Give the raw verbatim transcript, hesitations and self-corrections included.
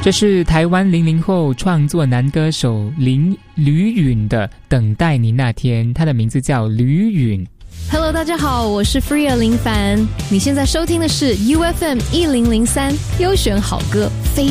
这是台湾零零后创作男歌手林吕允的《等待你那天》，他的名字叫吕允。 Hello， 大家好，我是 Freya 林凡，你现在收听的是 U F M 一零零三优选好歌非